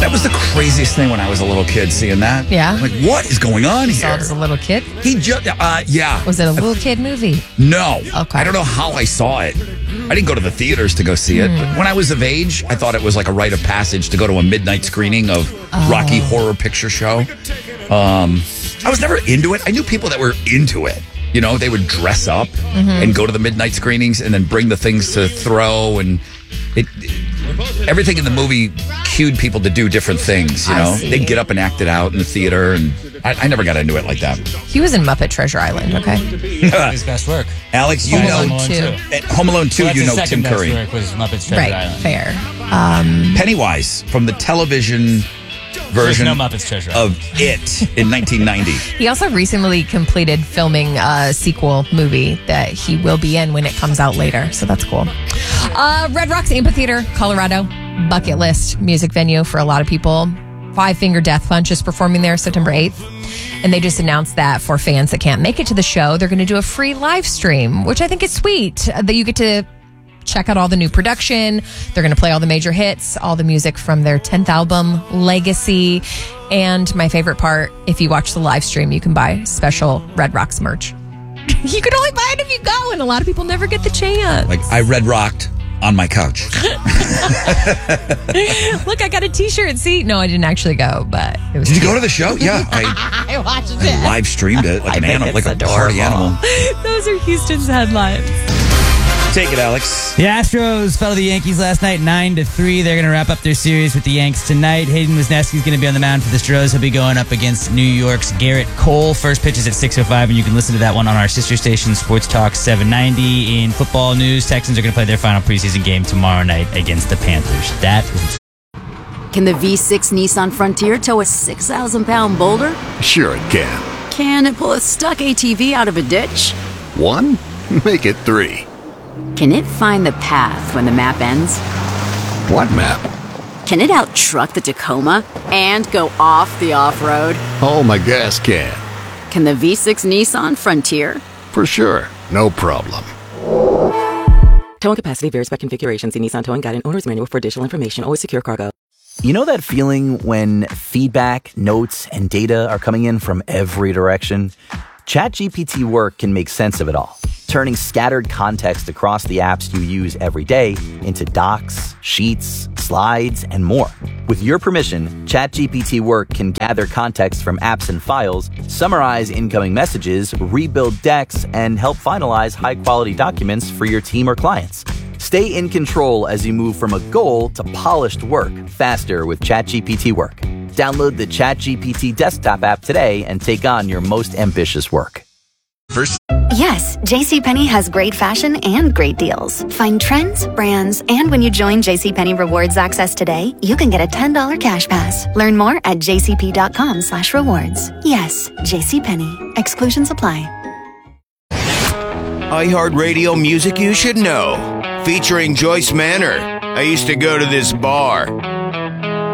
That was the craziest thing when I was a little kid, seeing that. Yeah? Like, what is going on You here? saw it as a little kid? He just, yeah. Was it a little kid movie? No. Okay. I don't know how I saw it. I didn't go to the theaters to go see it. But when I was of age, I thought it was like a rite of passage to go to a midnight screening of Rocky Horror Picture Show. I was never into it. I knew people that were into it. You know, they would dress up and go to the midnight screenings and then bring the things to throw. And everything in the movie cued people to do different things, you know. They'd get up and act it out in the theater. And I never got into it like that. He was in Muppet Treasure Island, okay? His best work. Alex, you Home know. Alone 2. At Home Alone 2, you know Tim Curry. His second best work was Muppets Treasure Right, Island. fair. Pennywise from the television version There's no Muppets Treasure Island. of It in 1990. He also recently completed filming a sequel movie that he will be in when it comes out later. So that's cool. Red Rocks Amphitheater, Colorado. Bucket list music venue for a lot of people. Five Finger Death Punch is performing there September 8th. And they just announced that for fans that can't make it to the show, they're going to do a free live stream, which I think is sweet. That you get to check out all the new production. They're going to play all the major hits, all the music from their 10th album, Legacy. And my favorite part, if you watch the live stream, you can buy special Red Rocks merch. You can only buy it if you go, and a lot of people never get the chance. Like, I red rocked on my couch. Look, I got a t-shirt. See? No, I didn't actually go, but it was Did you go to the show? Yeah. I watched it. live streamed it like an animal, like a party animal. Those are Houston's headlines. Take it, Alex. The Astros fell to the Yankees last night 9-3. They're going to wrap up their series with the Yanks tonight. Hayden Wisniewski's going to be on the mound for the Stros. He'll be going up against New York's Garrett Cole. First pitch is at 6:05, and you can listen to that one on our sister station, Sports Talk 790. In football news, Texans are going to play their final preseason game tomorrow night against the Panthers. That is... Can the V6 Nissan Frontier tow a 6,000-pound boulder? Sure it can. Can it pull a stuck ATV out of a ditch? 1? Make it 3. Can it find the path when the map ends? What map? Can it out-truck the Tacoma and go off the off-road? Oh, my gas can. Can the V6 Nissan Frontier? For sure. No problem. Towing capacity varies by configuration. See Nissan Towing Guide and Owner's Manual for additional information. Always secure cargo. You know that feeling when feedback, notes, and data are coming in from every direction? ChatGPT Work can make sense of it all, turning scattered context across the apps you use every day into docs, sheets, slides, and more. With your permission, ChatGPT Work can gather context from apps and files, summarize incoming messages, rebuild decks, and help finalize high-quality documents for your team or clients. Stay in control as you move from a goal to polished work faster with ChatGPT Work. Download the ChatGPT desktop app today and take on your most ambitious work. Yes, JCPenney has great fashion and great deals. Find trends, brands, and when you join JCPenney Rewards Access today, you can get a $10 cash pass. Learn more at jcp.com/rewards. Yes, JCPenney. Exclusions apply. iHeartRadio music you should know. Featuring Joyce Manor. I used to go to this bar.